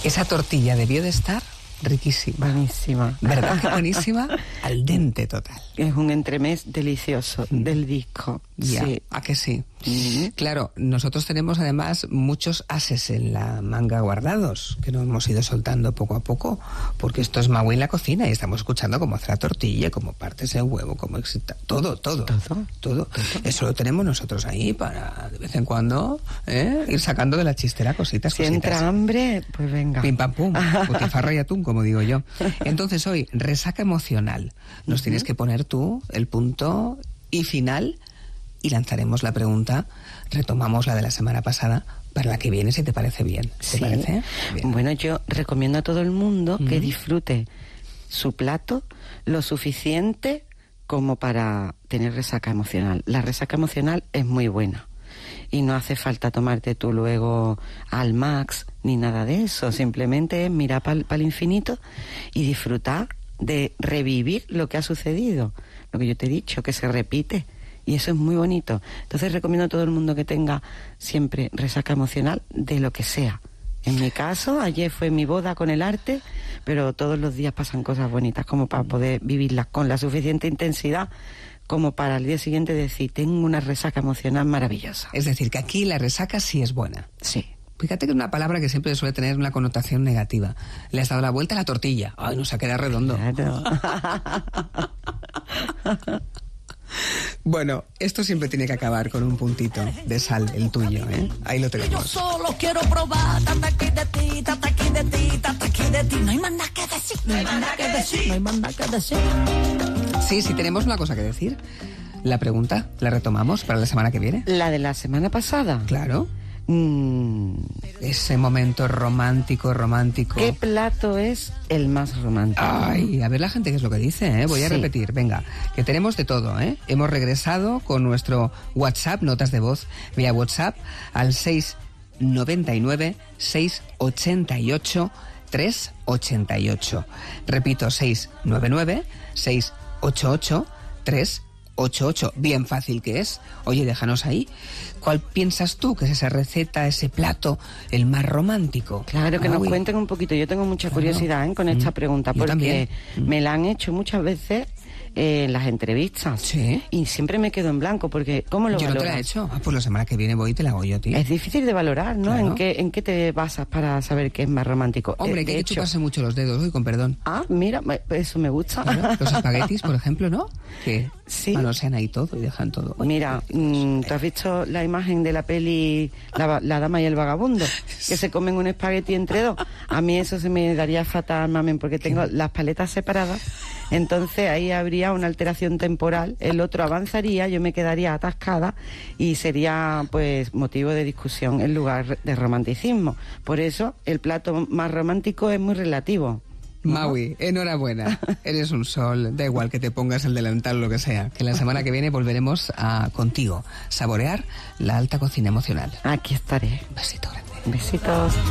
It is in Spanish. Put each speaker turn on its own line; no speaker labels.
Esa tortilla debió de estar riquísima.
Buenísima.
¿Verdad que buenísima? Al dente total.
Es un entremés delicioso del disco.
Ya,
Sí.
¿a que sí?
Mm.
Claro, nosotros tenemos además muchos ases en la manga guardados, que nos hemos ido soltando poco a poco, porque esto es Maui en la cocina y estamos escuchando cómo hacer la tortilla, cómo partes el huevo, cómo excita, todo. Eso lo tenemos nosotros ahí para de vez en cuando ir sacando de la chistera cositas.
Si entra hambre, pues venga.
Pim pam pum, putifarra y atún, como digo yo. Entonces hoy, resaca emocional. Nos tienes que poner tú el punto y final y lanzaremos la pregunta, retomamos la de la semana pasada, para la que viene, si te parece bien. ¿Te parece? Bien.
Bueno, yo recomiendo a todo el mundo que disfrute su plato lo suficiente como para tener resaca emocional. La resaca emocional es muy buena y no hace falta tomarte tú luego al max ni nada de eso. Simplemente es mirar para el infinito y disfrutar de revivir lo que ha sucedido. Lo que yo te he dicho, que se repite. Y eso es muy bonito. Entonces recomiendo a todo el mundo que tenga siempre resaca emocional de lo que sea. En mi caso, ayer fue mi boda con el arte, pero todos los días pasan cosas bonitas como para poder vivirlas con la suficiente intensidad como para al día siguiente decir, tengo una resaca emocional maravillosa.
Es decir, que aquí la resaca sí es buena.
Sí.
Fíjate que es una palabra que siempre suele tener una connotación negativa. Le has dado la vuelta a la tortilla. Ay, nos ha quedado redondo.
Claro.
Bueno, esto siempre tiene que acabar con un puntito de sal, el tuyo, ¿eh? Ahí lo
Yo
tenemos.
solo quiero probar, tata aquí de ti, tata aquí de ti, tata aquí de ti. No hay más nada que decir, no hay más nada que decir, no hay más nada que decir.
Sí, tenemos una cosa que decir. La pregunta, ¿la retomamos para la semana que viene?
La de la semana pasada.
Claro. Ese momento romántico.
¿Qué plato es el más romántico?
Ay, a ver la gente qué es lo que dice, ¿eh? Voy a
Sí.
repetir, venga, que tenemos de todo, ¿eh? Hemos regresado con nuestro WhatsApp, notas de voz vía WhatsApp, al 699 688 388. Repito, 699 688 388. Bien fácil que es. Oye, déjanos ahí. ¿Cuál piensas tú que es esa receta, ese plato, el más romántico?
Claro, que nos
Uy.
cuenten un poquito. Yo tengo mucha
Claro.
curiosidad con esta pregunta,
Yo
porque
también.
me la han hecho muchas veces en las entrevistas.
Sí.
Y siempre me quedo en blanco, porque ¿cómo lo
Yo no te
valoras?
la he hecho. Ah, pues la semana que viene voy y te la hago yo, tío.
Es difícil de valorar, ¿no?
Claro.
¿En qué te basas para saber qué es más romántico?
Hombre, que hay que chuparse mucho los dedos hoy, con perdón.
Ah, mira, eso me gusta.
Claro, los espaguetis, por ejemplo, ¿no? Que
Sí.
manosean ahí todo y dejan todo. Oye,
Mira, ¿tú has visto la imagen de la peli la dama y el vagabundo? Que se comen un espagueti entre dos. A mí eso se me daría fatal, mamen, porque tengo las paletas separadas. Entonces ahí habría una alteración temporal. El otro avanzaría, yo me quedaría atascada y sería, pues, motivo de discusión en lugar de romanticismo. Por eso el plato más romántico es muy relativo.
Maui, enhorabuena. Eres un sol. Da igual que te pongas el delantal o lo que sea. Que la semana que viene volveremos a contigo saborear la alta cocina emocional.
Aquí estaré.
Un besito grande.
Besitos.